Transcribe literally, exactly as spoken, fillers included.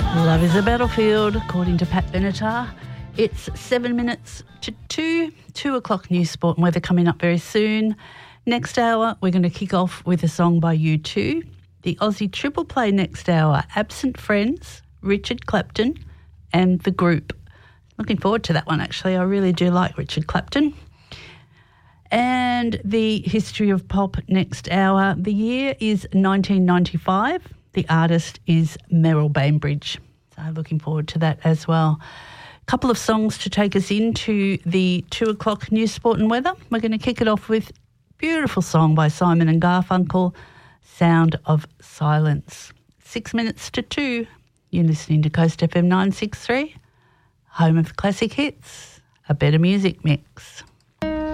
Love is a battlefield, according to Pat Benatar. It's seven minutes to two, two o'clock news, sport and weather coming up very soon. Next hour, we're going to kick off with a song by U two. The Aussie Triple Play next hour, Absent Friends, Richard Clapton and The Group. Looking forward to that one, actually. I really do like Richard Clapton. And the history of pop next hour. The year is nineteen ninety-five. The artist is Merrill Bainbridge. So looking forward to that as well. A couple of songs to take us into the two o'clock news, sport and weather. We're going to kick it off with a beautiful song by Simon and Garfunkel, Sound of Silence. Six minutes to two. You're listening to Coast F M nine six three, home of classic hits, a better music mix.